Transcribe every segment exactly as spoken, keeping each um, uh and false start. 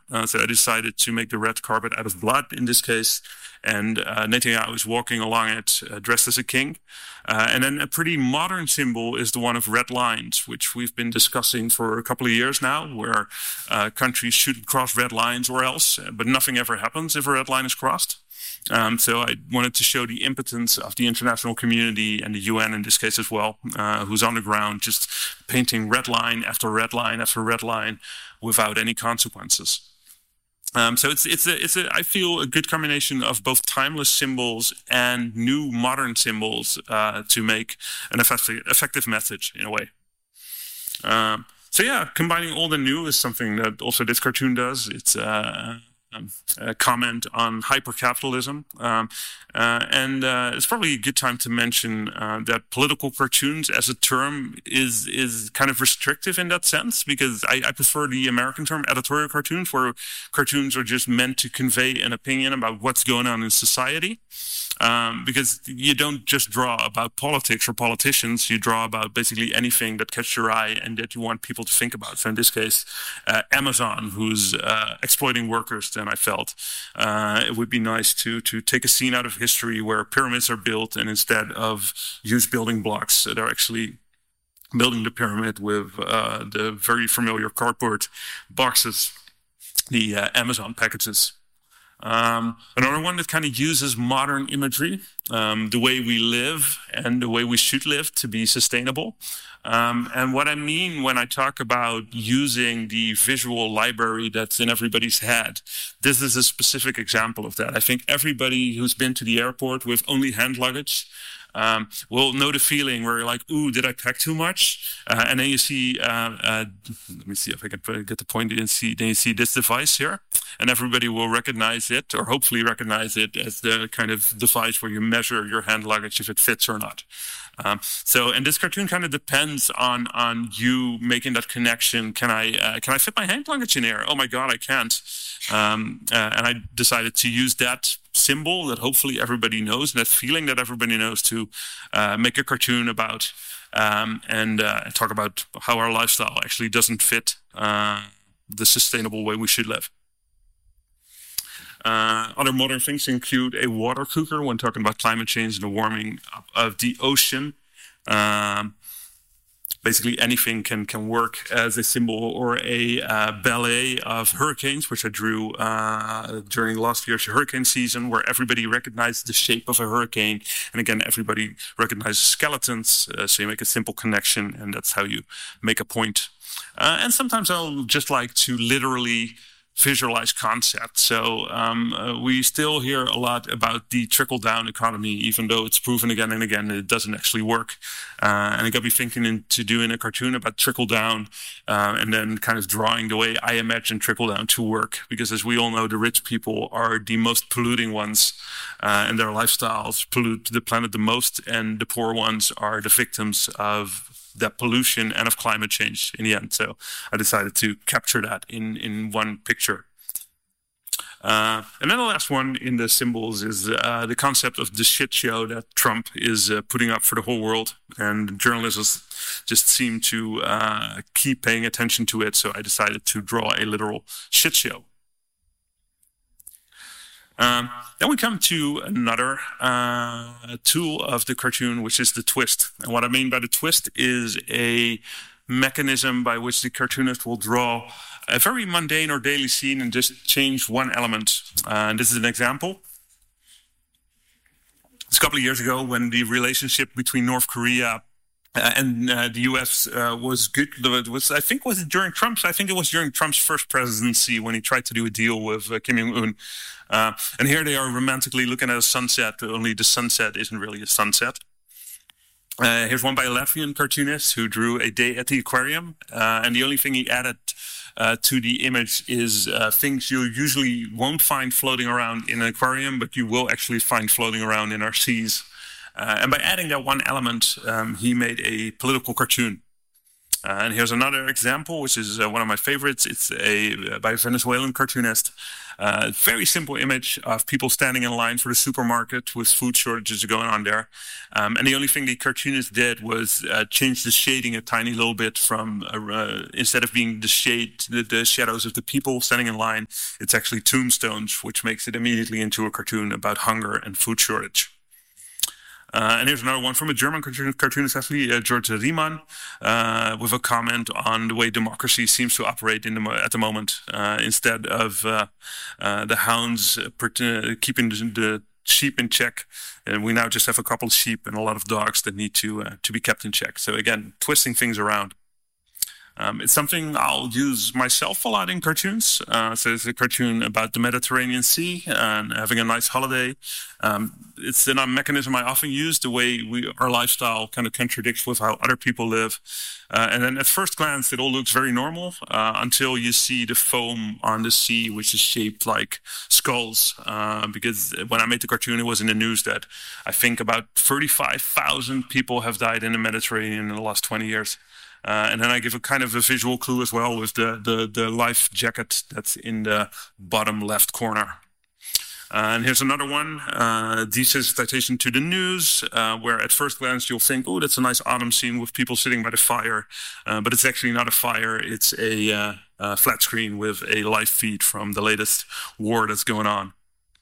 Uh, so I decided to make the red carpet out of blood in this case. And uh, Netanyahu is walking along it uh, dressed as a king. Uh, and then a pretty modern symbol is the one of red lines, which we've been discussing for a couple of years now, where uh, countries shouldn't cross red lines or else, but nothing ever happens if a red line is crossed. Um, so I wanted to show the impotence of the international community and the U N in this case as well, uh, who's on the ground just painting red line after red line after red line without any consequences. Um, so it's it's a it's a I feel a good combination of both timeless symbols and new modern symbols uh, to make an effective effective message in a way. Um, so yeah, combining old and new is something that also this cartoon does. It's uh, Um, a comment on hypercapitalism, um, uh, and uh, it's probably a good time to mention uh, that political cartoons as a term is is kind of restrictive in that sense, because I, I prefer the American term editorial cartoons, where cartoons are just meant to convey an opinion about what's going on in society, um, because you don't just draw about politics or politicians, you draw about basically anything that catches your eye and that you want people to think about. So in this case, uh, Amazon, who's uh, exploiting workers, then I felt uh, it would be nice to to take a scene out of history where pyramids are built, and instead of used building blocks, they're actually building the pyramid with uh, the very familiar cardboard boxes, the uh, Amazon packages. Um, another one that kind of uses modern imagery, um, the way we live and the way we should live to be sustainable. Um, and what I mean when I talk about using the visual library that's in everybody's head, this is a specific example of that. I think everybody who's been to the airport with only hand luggage Um, will know the feeling where you're like, ooh, did I pack too much? Uh, and then you see, uh, uh, let me see if I can put, get the point in. See, then you see this device here, and everybody will recognize it, or hopefully recognize it as the kind of device where you measure your hand luggage if it fits or not. Um, so, and this cartoon kind of depends on on you making that connection. Can I uh, can I fit my hand luggage in here? Oh my God, I can't. Um, uh, and I decided to use that symbol that hopefully everybody knows, that feeling that everybody knows, to uh, make a cartoon about um, and uh, talk about how our lifestyle actually doesn't fit uh, the sustainable way we should live. Uh, other modern things include a water cooker when talking about climate change and the warming of the ocean. Um, basically anything can, can work as a symbol, or a uh, ballet of hurricanes, which I drew uh, during last year's hurricane season, where everybody recognized the shape of a hurricane. And again, everybody recognizes skeletons, uh, so you make a simple connection, and that's how you make a point. Uh, and sometimes I'll just like to literally visualize concepts. So um, uh, we still hear a lot about the trickle-down economy, even though it's proven again and again that it doesn't actually work. Uh, and it got me thinking into doing a cartoon about trickle-down, uh, and then kind of drawing the way I imagine trickle-down to work. Because as we all know, the rich people are the most polluting ones, uh, and their lifestyles pollute the planet the most, and the poor ones are the victims of that pollution and of climate change in the end. So I decided to capture that in, in one picture. Uh, and then the last one in the symbols is uh, the concept of the shit show that Trump is uh, putting up for the whole world. And journalists just seem to uh, keep paying attention to it. So I decided to draw a literal shit show. Um, then we come to another uh, tool of the cartoon, which is the twist. And what I mean by the twist is a mechanism by which the cartoonist will draw a very mundane or daily scene and just change one element. Uh, and this is an example. It's a couple of years ago when the relationship between North Korea Uh, and uh, the U S uh, was good. It was, I think, was it during Trump's? I think it was during Trump's first presidency when he tried to do a deal with uh, Kim Jong-un. Uh, and here they are romantically looking at a sunset. Only the sunset isn't really a sunset. Uh, here's one by a Latvian cartoonist who drew a day at the aquarium, uh, and the only thing he added uh, to the image is uh, things you usually won't find floating around in an aquarium, but you will actually find floating around in our seas. Uh, and by adding that one element, um, he made a political cartoon. Uh, and here's another example, which is uh, one of my favorites. It's a uh, by a Venezuelan cartoonist. Uh, very simple image of people standing in line for the supermarket with food shortages going on there. Um, and the only thing the cartoonist did was uh, change the shading a tiny little bit from, uh, uh, instead of being the shade, the, the shadows of the people standing in line, it's actually tombstones, which makes it immediately into a cartoon about hunger and food shortage. Uh, and here's another one from a German cartoon, cartoonist, actually, uh, George Riemann, uh, with a comment on the way democracy seems to operate in the mo at the moment. Uh, instead of uh, uh, the hounds uh, keeping the, the sheep in check, and we now just have a couple of sheep and a lot of dogs that need to uh, to be kept in check. So again, twisting things around. Um, it's something I'll use myself a lot in cartoons. Uh, so it's a cartoon about the Mediterranean Sea and having a nice holiday. Um, it's a mechanism I often use, the way we, our lifestyle kind of contradicts with how other people live. Uh, and then at first glance, it all looks very normal uh, until you see the foam on the sea, which is shaped like skulls. Uh, because when I made the cartoon, it was in the news that I think about thirty-five thousand people have died in the Mediterranean in the last twenty years. Uh, and then I give a kind of a visual clue as well with the, the, the life jacket that's in the bottom left corner. Uh, and here's another one, uh, desensitization to the news, uh, where at first glance you'll think, oh, that's a nice autumn scene with people sitting by the fire. Uh, but it's actually not a fire, it's a uh, uh, flat screen with a live feed from the latest war that's going on.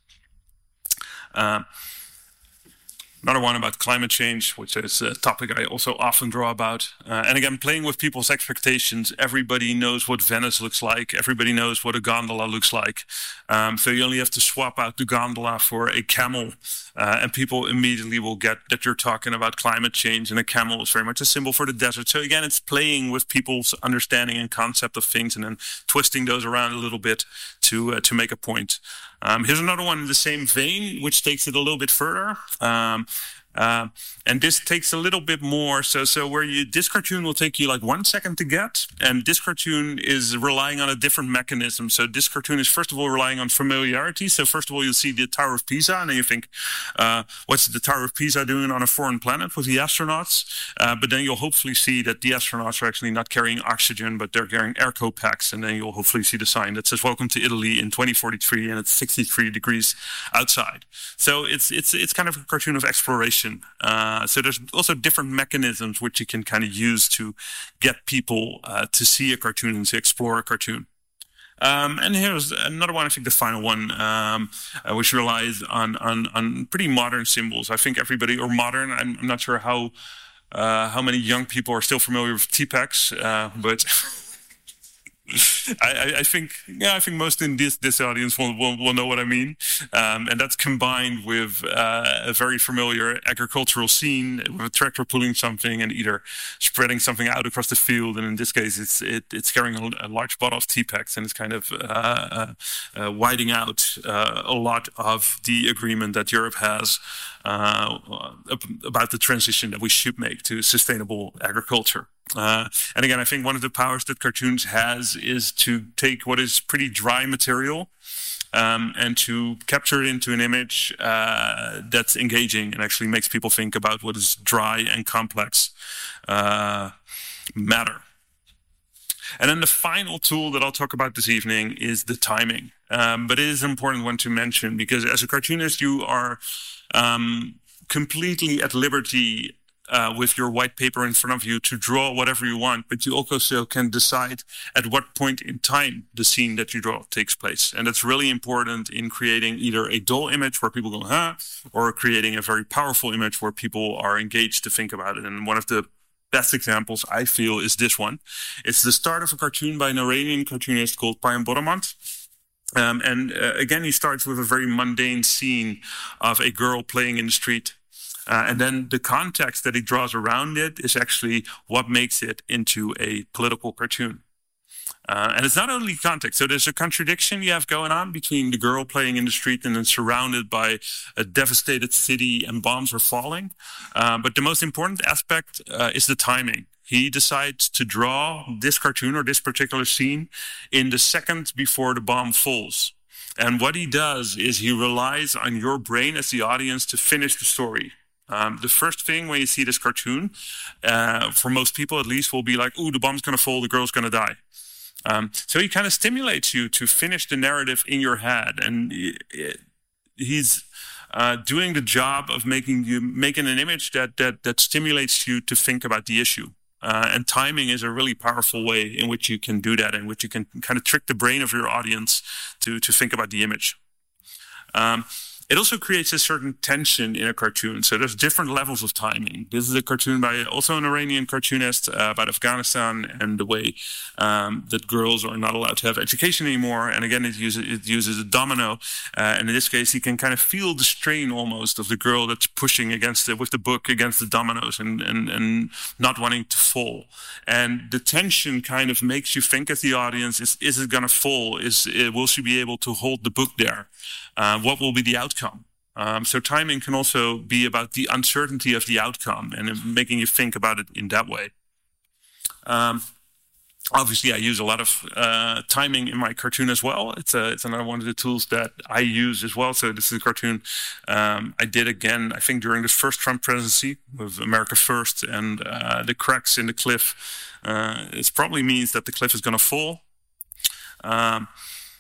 Uh, Another one about climate change, which is a topic I also often draw about. Uh, and again, playing with people's expectations. Everybody knows what Venice looks like. Everybody knows what a gondola looks like. Um, so you only have to swap out the gondola for a camel. Uh, and people immediately will get that you're talking about climate change. And a camel is very much a symbol for the desert. So again, it's playing with people's understanding and concept of things and then twisting those around a little bit to, uh, to make a point. Um, here's another one in the same vein, which takes it a little bit further. Um, uh, and this takes a little bit more. So, so where you, this cartoon will take you like one second to get, and this cartoon is relying on a different mechanism. So this cartoon is first of all relying on familiarity. So first of all, you'll see the Tower of Pisa, and then you think, uh, what's the Tower of Pisa doing on a foreign planet with the astronauts? Uh, but then you'll hopefully see that the astronauts are actually not carrying oxygen, but they're carrying airco packs. And then you'll hopefully see the sign that says, "Welcome to Italy in twenty forty-three," and it's sixty-three degrees outside. So it's it's it's kind of a cartoon of exploration. Uh, so there's also different mechanisms which you can kind of use to get people uh, to see a cartoon and to explore a cartoon. Um, and here's another one, I think the final one, um, uh, which relies on, on on pretty modern symbols. I think everybody, or modern, I'm, I'm not sure how uh, how many young people are still familiar with T-Pex, uh, but I, I think, yeah, I think most in this this audience will will, will know what I mean, um, and that's combined with uh, a very familiar agricultural scene with a tractor pulling something and either spreading something out across the field, and in this case, it's it, it's carrying a, a large bottle of T-Pex, and it's kind of uh, uh, uh, widening out uh, a lot of the agreement that Europe has uh, about the transition that we should make to sustainable agriculture. Uh, and again, I think one of the powers that cartoons has is to take what is pretty dry material um, and to capture it into an image uh, that's engaging and actually makes people think about what is dry and complex uh, matter. And then the final tool that I'll talk about this evening is the timing. Um, but it is an important one to mention because as a cartoonist, you are um, completely at liberty Uh, with your white paper in front of you to draw whatever you want, but you also can decide at what point in time the scene that you draw takes place. And that's really important in creating either a dull image where people go, huh, or creating a very powerful image where people are engaged to think about it. And one of the best examples, I feel, is this one. It's the start of a cartoon by an Iranian cartoonist called Payam Boramant. Um, and uh, again, he starts with a very mundane scene of a girl playing in the street. Uh, and then the context that he draws around it is actually what makes it into a political cartoon. Uh, and it's not only context. So there's a contradiction you have going on between the girl playing in the street and then surrounded by a devastated city and bombs are falling. Uh, but the most important aspect uh, is the timing. He decides to draw this cartoon or this particular scene in the second before the bomb falls. And what he does is he relies on your brain as the audience to finish the story. Um, the first thing when you see this cartoon, uh, for most people at least, will be like, ooh, the bomb's gonna fall, the girl's gonna die. Um, so he kind of stimulates you to finish the narrative in your head, and it, it, he's uh, doing the job of making you making an image that that that stimulates you to think about the issue. Uh, and timing is a really powerful way in which you can do that, in which you can kind of trick the brain of your audience to to think about the image. Um, It also creates a certain tension in a cartoon. So there's different levels of timing. This is a cartoon by also an Iranian cartoonist uh, about Afghanistan and the way um, that girls are not allowed to have education anymore. And again, it uses, it uses a domino. Uh, and in this case, you can kind of feel the strain almost of the girl that's pushing against it with the book against the dominoes and, and, and not wanting to fall. And the tension kind of makes you think as the audience, is, is it going to fall? Is, uh, will she be able to hold the book there? Uh, what will be the outcome? Um, so timing can also be about the uncertainty of the outcome and making you think about it in that way. Um, obviously, I use a lot of uh, timing in my cartoon as well. It's, a, it's another one of the tools that I use as well. So this is a cartoon um, I did again, I think, during the first Trump presidency with America First, and uh, the cracks in the cliff. Uh, it probably means that the cliff is going to fall. Um,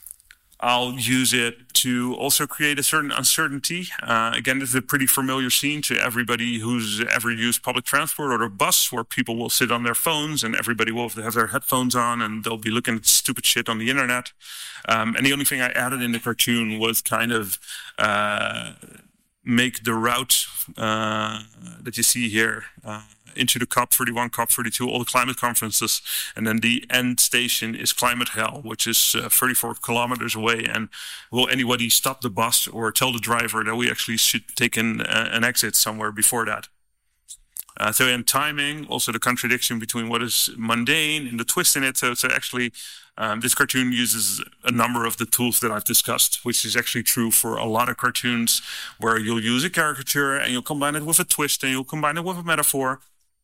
I'll use it to also create a certain uncertainty. Uh, again, this is a pretty familiar scene to everybody who's ever used public transport or a bus, where people will sit on their phones and everybody will have their headphones on and they'll be looking at stupid shit on the internet. Um, and the only thing I added in the cartoon was kind of uh, make the route uh, that you see here uh, into the COP thirty-one, COP thirty-two, all the climate conferences. And then the end station is Climate Hell, which is uh, thirty-four kilometers away. And will anybody stop the bus or tell the driver that we actually should take an, uh, an exit somewhere before that? Uh, so in timing, also the contradiction between what is mundane and the twist in it. So, so actually, um, this cartoon uses a number of the tools that I've discussed, which is actually true for a lot of cartoons, where you'll use a caricature and you'll combine it with a twist and you'll combine it with a metaphor.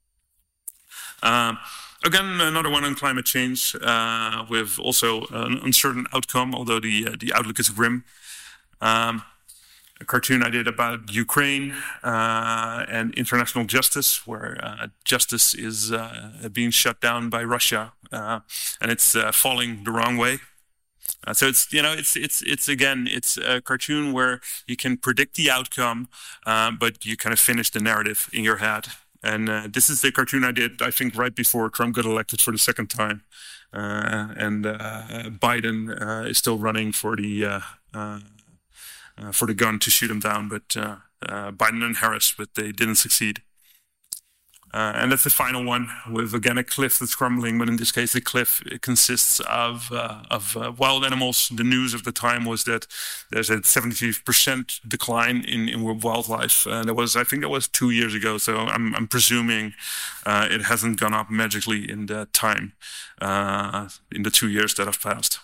Um, again, another one on climate change, uh, with also an uncertain outcome, although the uh, the outlook is grim. Um, a cartoon I did about Ukraine uh, and international justice, where uh, justice is uh, being shut down by Russia, uh, and it's uh, falling the wrong way. Uh, so it's, you know, it's it's it's again, it's a cartoon where you can predict the outcome, uh, but you kind of finish the narrative in your head. And uh, this is the cartoon I did, I think, right before Trump got elected for the second time. Uh, and uh, Biden uh, is still running for the uh, uh, uh, for the gun to shoot him down, but uh, uh, Biden and Harris, but they didn't succeed. Uh, and that's the final one, with again a cliff that's crumbling, but in this case the cliff it consists of uh, of uh, wild animals. The news of the time was that there's a seventy percent decline in, in wildlife. Uh, that was, I think that was two years ago, so I'm, I'm presuming uh, it hasn't gone up magically in that time, uh, in the two years that have passed.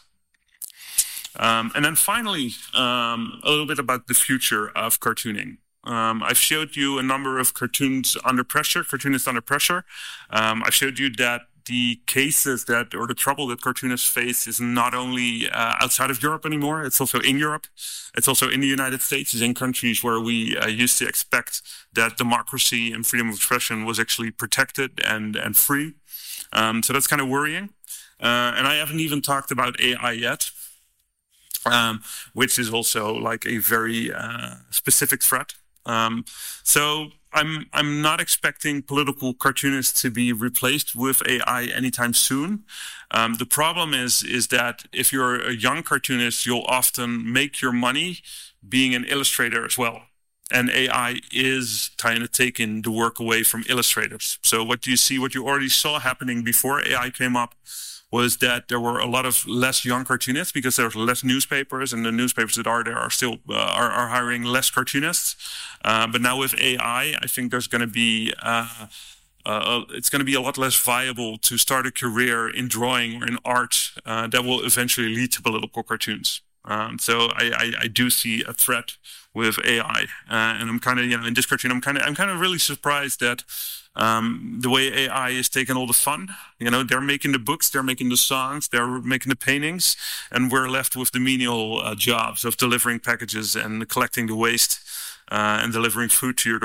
Um, and then finally, um, a little bit about the future of cartooning. Um, I've showed you a number of cartoons under pressure, cartoonists under pressure. Um, I've showed you that the cases that, or the trouble that cartoonists face is not only uh, outside of Europe anymore, it's also in Europe. It's also in the United States, it's in countries where we uh, used to expect that democracy and freedom of expression was actually protected and, and free. Um, so that's kind of worrying. Uh, and I haven't even talked about A I yet, um, which is also like a very uh, specific threat. Um, so I'm I'm not expecting political cartoonists to be replaced with A I anytime soon. Um, the problem is is that if you're a young cartoonist, you'll often make your money being an illustrator as well. And A I is kind of taking the work away from illustrators. So what you see, what you already saw happening before A I came up, was that there were a lot of less young cartoonists because there's less newspapers, and the newspapers that are there are still uh, are, are hiring less cartoonists. Uh, but now with A I, I think there's going to be uh, uh, it's going to be a lot less viable to start a career in drawing or in art uh, that will eventually lead to political cartoons. Um, so I, I, I do see a threat with A I, uh, and I'm kind of, you know, in this cartoon, I'm kind of I'm kind of really surprised that. Um, the way A I is taking all the fun, you know, they're making the books, they're making the songs, they're making the paintings, and we're left with the menial uh, jobs of delivering packages and collecting the waste uh, and delivering food to your door.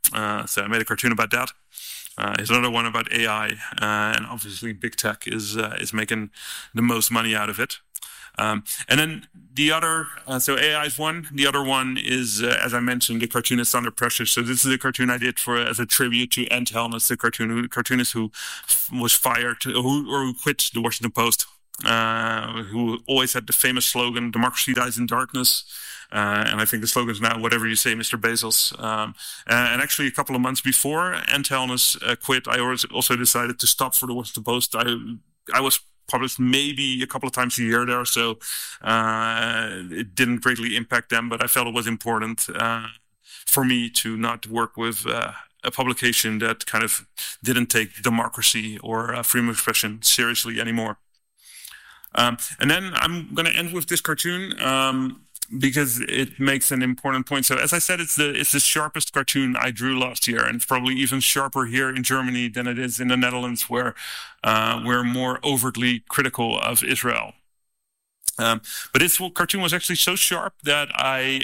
Uh, so I made a cartoon about that. Uh, there's another one about A I, uh, and obviously big tech is uh, is making the most money out of it. Um, and then the other, uh, so A I is one. The other one is, uh, as I mentioned, the cartoonist under pressure. So this is a cartoon I did for as a tribute to Ant Helmus, the cartoon who, cartoonist who f- was fired or who, or who quit the Washington Post, uh, who always had the famous slogan, "Democracy dies in darkness." Uh, and I think the slogan is now, "Whatever you say, Mister Bezos." Um, and actually, a couple of months before Ant Helmus uh, quit, I also decided to stop for the Washington Post. I I was published maybe a couple of times a year there, so uh, it didn't greatly impact them, but I felt it was important uh, for me to not work with uh, a publication that kind of didn't take democracy or uh, freedom of expression seriously anymore. Um, and then I'm going to end with this cartoon um, because it makes an important point. So as I said, it's the it's the sharpest cartoon I drew last year, and it's probably even sharper here in Germany than it is in the Netherlands, where uh, we're more overtly critical of Israel. Um, but this cartoon was actually so sharp that I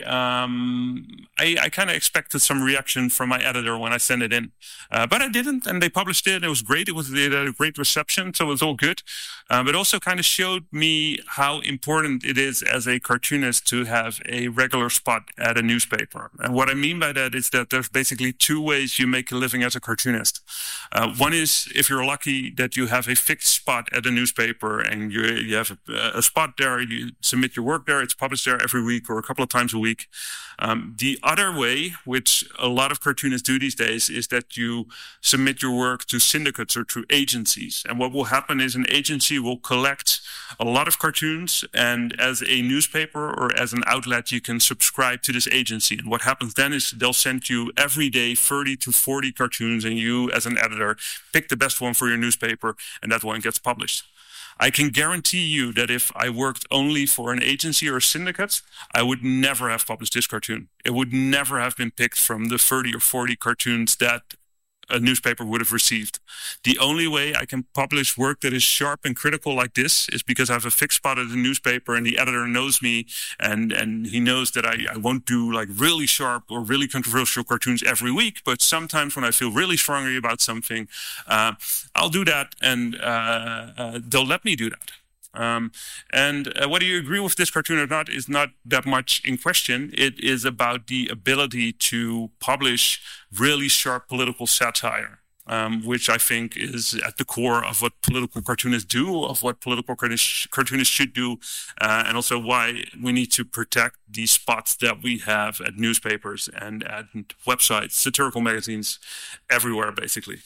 um, I, I kind of expected some reaction from my editor when I sent it in, uh, but I didn't, and they published it. It was great. It was it had a great reception, so it was all good. Uh, but also kind of showed me how important it is as a cartoonist to have a regular spot at a newspaper. And what I mean by that is that there's basically two ways you make a living as a cartoonist. Uh, one is if you're lucky that you have a fixed spot at a newspaper and you you have a, a spot there. You submit your work there, it's published there every week or a couple of times a week. Um, the other way, which a lot of cartoonists do these days, is that you submit your work to syndicates or to agencies. And what will happen is an agency will collect a lot of cartoons, and as a newspaper or as an outlet, you can subscribe to this agency. And what happens then is they'll send you every day thirty to forty cartoons, and you, as an editor, pick the best one for your newspaper, and that one gets published. I can guarantee you that if I worked only for an agency or a syndicate, I would never have published this cartoon. It would never have been picked from the thirty or forty cartoons that a newspaper would have received. The only way I can publish work that is sharp and critical like this is because I have a fixed spot at the newspaper and the editor knows me, and, and he knows that I, I won't do like really sharp or really controversial cartoons every week, but sometimes when I feel really strongly about something, uh, I'll do that, and uh, uh, they'll let me do that. Um, and uh, whether you agree with this cartoon or not is not that much in question. It is about the ability to publish really sharp political satire, um, which I think is at the core of what political cartoonists do, of what political cartoonists should do, uh, and also why we need to protect the spots that we have at newspapers and at websites, satirical magazines, everywhere, basically.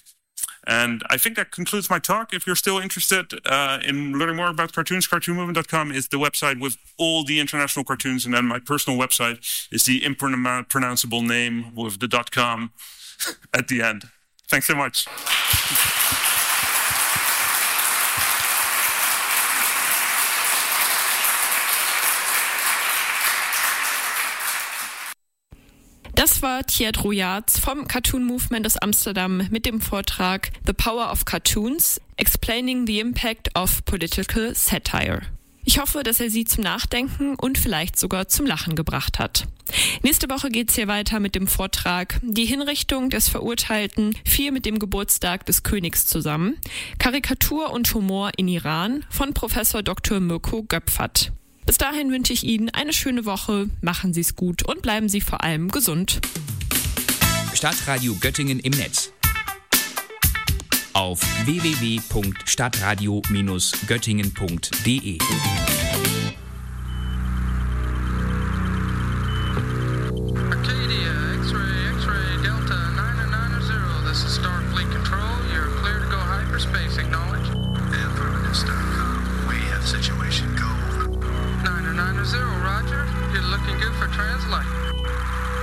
And I think that concludes my talk. If you're still interested uh, in learning more about cartoons, cartoon movement dot com is the website with all the international cartoons. And then my personal website is the impronounceable name with the .com at the end. Thanks so much. Das war Tjeerd Royaerts vom Cartoon Movement aus Amsterdam mit dem Vortrag The Power of Cartoons, Explaining the Impact of Political Satire. Ich hoffe, dass er Sie zum Nachdenken und vielleicht sogar zum Lachen gebracht hat. Nächste Woche geht's hier weiter mit dem Vortrag Die Hinrichtung des Verurteilten fiel mit dem Geburtstag des Königs zusammen. Karikatur und Humor in Iran von Professor Doktor Mirko Göpfert. Bis dahin wünsche ich Ihnen eine schöne Woche, machen Sie es gut und bleiben Sie vor allem gesund. Stadtradio Göttingen im Netz. Auf w w w punkt stadtradio Bindestrich göttingen punkt d e. Arcadia, X-ray, X-ray, Delta nine nine zero. This is Starfleet Control. You're clear to go hyperspace. Acknowledge. Affirmative dot com. We have situation go. nine nine zero, Roger. You're looking good for translate.